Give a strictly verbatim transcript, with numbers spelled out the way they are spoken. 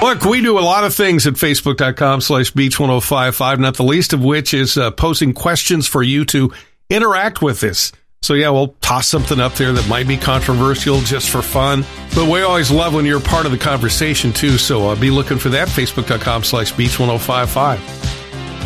Look, we do a lot of things at facebook.com slash beach 1055, not the least of which is uh, posing questions for you to interact with us. So, yeah, we'll toss something up there that might be controversial just for fun. But we always love when you're part of the conversation, too. So uh, be looking for that, facebook.com slash beach 1055.